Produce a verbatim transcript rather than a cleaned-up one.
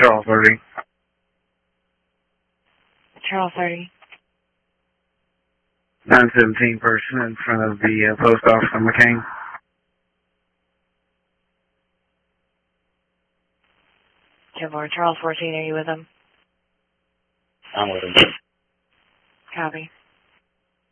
Charles thirty. Charles thirty. nine seventeen person in front of the uh, post office on McCain. ten four. Charles fourteen, are you with him? I'm with him. Copy.